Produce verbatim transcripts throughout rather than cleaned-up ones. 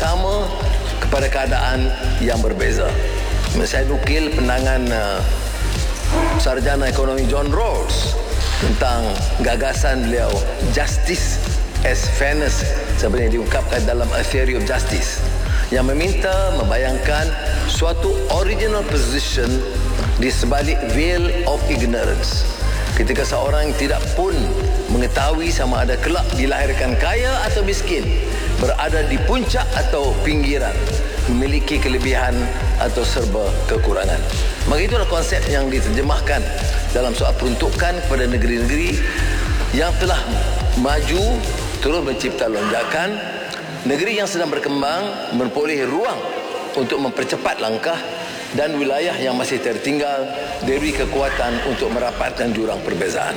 sama kepada keadaan yang berbeza. Saya nukil pandangan uh, Sarjana Ekonomi John Rawls tentang gagasan beliau justice as fairness seperti yang diungkapkan dalam A Theory of Justice, yang meminta membayangkan suatu original position di sebalik veil of ignorance, ketika seorang yang tidak pun mengetahui sama ada kelak dilahirkan kaya atau miskin, berada di puncak atau pinggiran, memiliki kelebihan atau serba kekurangan. Maka itulah konsep yang diterjemahkan dalam soal peruntukan kepada negeri-negeri yang telah maju, terus mencipta lonjakan. Negeri yang sedang berkembang memperoleh ruang untuk mempercepat langkah, dan wilayah yang masih tertinggal diberi kekuatan untuk merapatkan jurang perbezaan.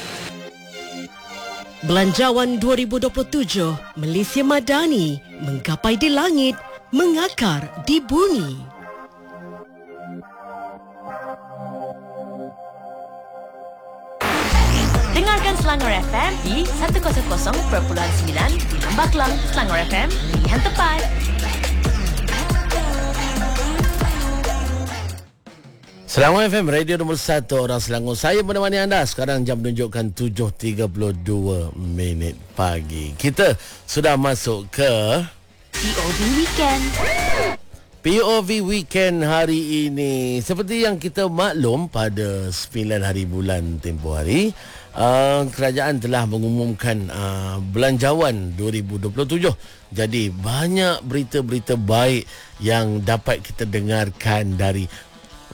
Belanjawan dua ribu dua puluh tujuh, Malaysia Madani menggapai di langit, mengakar di bumi. Dengarkan Selangor F M di seratus perpuluhan sembilan di Lembah Kelang. Selangor F M, pilihan tepat. Selangor F M, radio nombor satu orang Selangor. Saya menemani anda. Sekarang jam menunjukkan tujuh tiga puluh dua minit pagi. Kita sudah masuk ke P O V Weekend. P O V Weekend hari ini. Seperti yang kita maklum, pada sembilan hari bulan tempoh hari, uh, kerajaan telah mengumumkan uh, Belanjawan dua ribu dua puluh tujuh. Jadi banyak berita-berita baik yang dapat kita dengarkan dari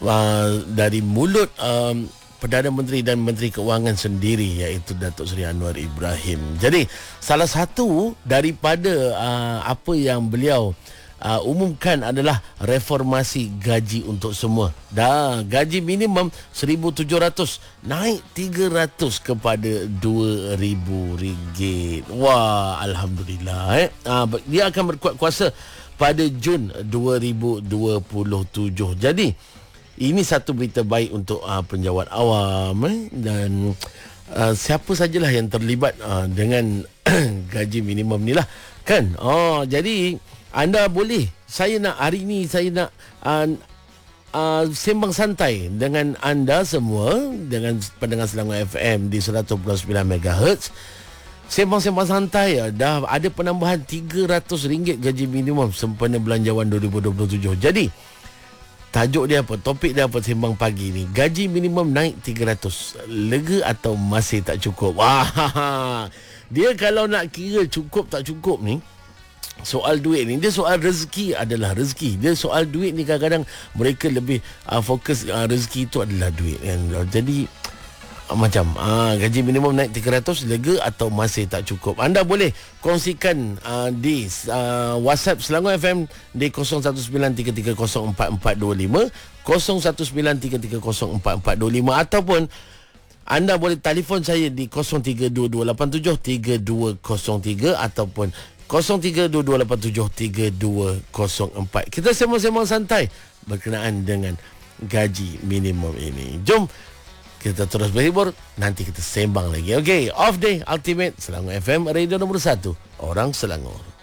Uh, dari mulut um, Perdana Menteri dan Menteri Keuangan sendiri, iaitu Datuk Seri Anwar Ibrahim. Jadi salah satu daripada uh, apa yang beliau uh, umumkan adalah reformasi gaji untuk semua. Dah gaji minimum seribu tujuh ratus naik tiga ratus kepada dua ribu ringgit. Wah, alhamdulillah eh. Uh, dia akan berkuat kuasa pada Jun dua ribu dua puluh tujuh. Jadi ini satu berita baik untuk uh, penjawat awam eh? Dan uh, siapa sajalah yang terlibat uh, dengan gaji minimum ni lah kan. Oh, jadi anda boleh, saya nak hari ni saya nak uh, uh, sembang santai dengan anda semua, dengan pendengar Selangor F M di seratus perpuluhan sembilan megahertz. Sembang-sembang santai, dah ada penambahan tiga ratus ringgit gaji minimum sempena Belanjawan dua ribu dua puluh tujuh. Jadi tajuk dia apa? Topik dia apa sembang pagi ni? Gaji minimum naik tiga ratus. Lega atau masih tak cukup? Wah, dia kalau nak kira cukup tak cukup ni, soal duit ni, dia soal rezeki adalah rezeki. Dia soal duit ni kadang-kadang mereka lebih uh, fokus uh, rezeki itu adalah duit kan. Jadi uh, macam uh, gaji minimum naik tiga ratus, lega atau masih tak cukup? Anda boleh kongsikan uh, di uh, WhatsApp Selangor F M di kosong satu sembilan tiga tiga kosong empat empat dua lima, kosong satu sembilan tiga tiga kosong empat empat dua lima, ataupun anda boleh telefon saya di kosong tiga dua dua lapan tujuh tiga dua kosong tiga ataupun kosong tiga dua dua lapan tujuh tiga dua kosong empat. Kita sembang-sembang santai berkenaan dengan gaji minimum ini. Jom kita terus berhibur, nanti kita sembang lagi. Okey, off day ultimate Selangor F M, radio nombor satu orang Selangor.